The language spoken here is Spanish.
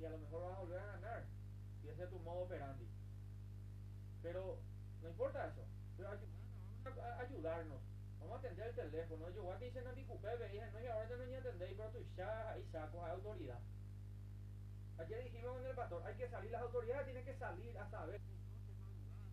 a lo mejor vas a volver a ganar. Y ese es tu modo operandi. Pero no importa eso. Pero ayudarnos. Vamos a atender el teléfono. Yo voy a decir, no me ocupé, dije, no, y ahora ya no me atendéis, pero tú ya ahí sacos a autoridad. Ayer dijimos en el pastor, hay que salir, las autoridades tienen que salir a saber.